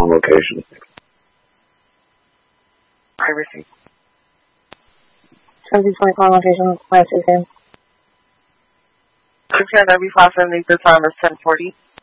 on location. I received. 2024 location, last 6 a.m. Prepare that we file 70, the time is 10:40.